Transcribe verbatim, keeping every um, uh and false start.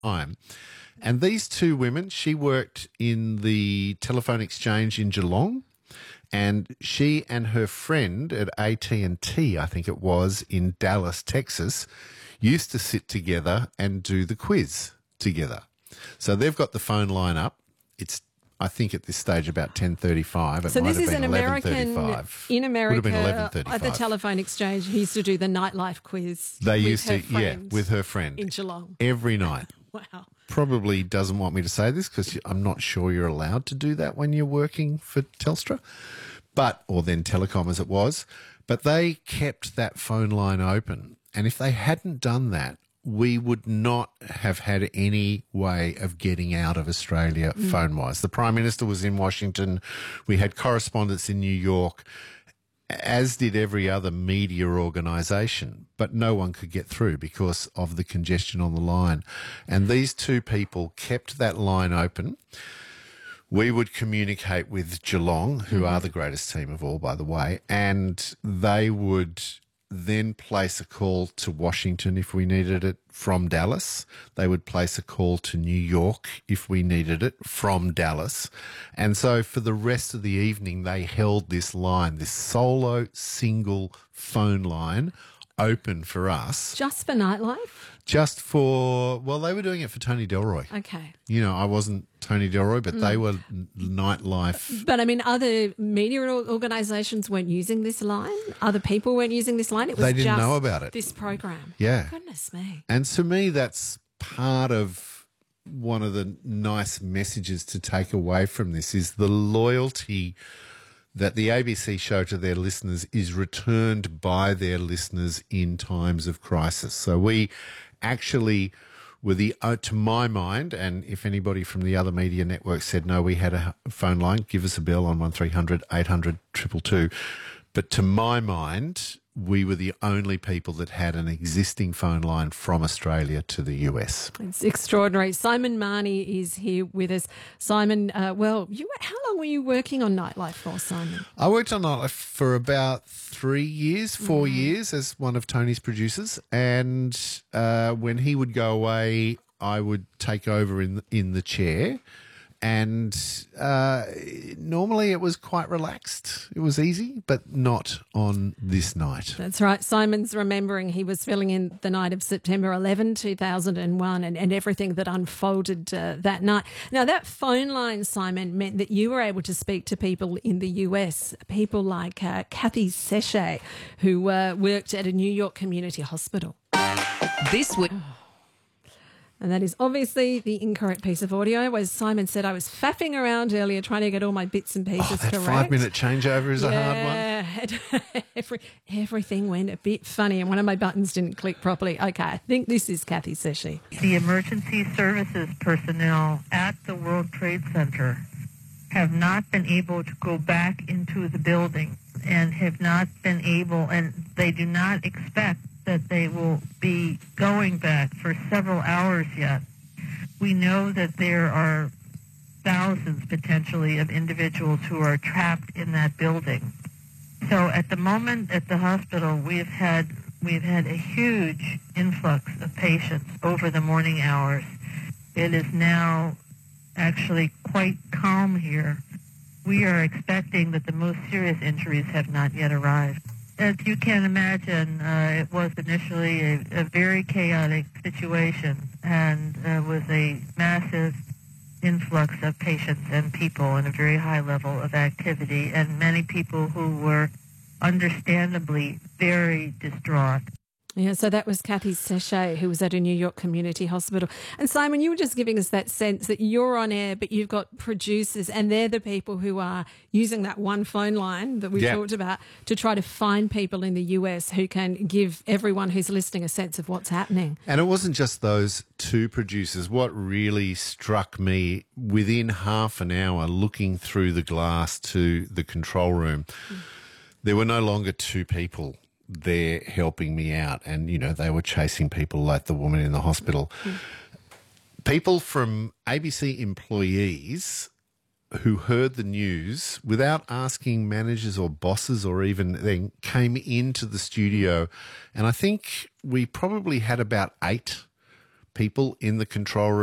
time. And these two women, she worked in the telephone exchange in Geelong, and she and her friend at A T and T, I think it was, in Dallas, Texas, used to sit together and do the quiz together. So they've got the phone line up. It's, I think, at this stage about ten thirty-five. It So might this have is been an American in America Would have been eleven thirty-five. at the telephone exchange. He used to do the nightlife quiz. They with used her to, yeah, friend with her friend in Geelong. every night. Wow. Probably doesn't want me to say this because I'm not sure you're allowed to do that when you're working for Telstra, but or then Telecom as it was. But they kept that phone line open, and if they hadn't done that, we would not have had any way of getting out of Australia mm. phone-wise. The Prime Minister was in Washington. We had correspondents in New York, as did every other media organisation, but no one could get through because of the congestion on the line. And these two people kept that line open. We would communicate with Geelong, who mm-hmm. are the greatest team of all, by the way, and they would then place a call to Washington if we needed it from Dallas. They would place a call to New York if we needed it from Dallas. And so for the rest of the evening, they held this line, this solo single phone line open for us. Just for nightlife? Just for, well, they were doing it for Tony Delroy. Okay. You know, I wasn't Tony Delroy, but mm. they were nightlife. But, I mean, other media organisations weren't using this line? Other people weren't using this line? It was they didn't just know about it. This program? Yeah. Goodness me. And to me, that's part of one of the nice messages to take away from this is the loyalty that the A B C show to their listeners is returned by their listeners in times of crisis. So we actually were the, uh, to my mind, and if anybody from the other media networks said, no, we had a phone line, give us a bell on one three hundred eight hundred two two two. But to my mind, we were the only people that had an existing phone line from Australia to the U S. It's extraordinary. Simon Marnie is here with us. Simon, uh, well, you, how long were you working on Nightlife for, Simon? I worked on Nightlife for about three years, four mm. years as one of Tony's producers. And uh, when he would go away, I would take over in, in the chair. And uh, normally it was quite relaxed. It was easy, but not on this night. That's right. Simon's remembering he was filling in the night of September eleventh, two thousand one and, and everything that unfolded uh, that night. Now, that phone line, Simon, meant that you were able to speak to people in the U S, people like uh, Kathy Sechet, who uh, worked at a New York community hospital. This would... And that is obviously the incorrect piece of audio. As Simon said, I was faffing around earlier trying to get all my bits and pieces oh, that correct. five-minute changeover is yeah, a hard one. Every, everything went a bit funny and one of my buttons didn't click properly. Okay, I think this is Kathy Sechet. The emergency services personnel at the World Trade Center have not been able to go back into the building and have not been able, and they do not expect that they will be going back for several hours yet. We know that there are thousands potentially of individuals who are trapped in that building. So at the moment at the hospital, we've had we've had a huge influx of patients over the morning hours. It is now actually quite calm here. We are expecting that the most serious injuries have not yet arrived. As you can imagine, uh, it was initially a, a very chaotic situation and uh, was a massive influx of patients and people and a very high level of activity and many people who were understandably very distraught. Yeah, so that was Kathy Sechet, who was at a New York community hospital. And Simon, you were just giving us that sense that you're on air, but you've got producers and they're the people who are using that one phone line that we yeah. talked about to try to find people in the U S who can give everyone who's listening a sense of what's happening. And it wasn't just those two producers. What really struck me within half an hour looking through the glass to the control room, mm. there were no longer two people there helping me out, and you know they were chasing people like the woman in the hospital. Mm. People from A B C employees who heard the news without asking managers or bosses or even then came into the studio, and I think we probably had about eight people in the control room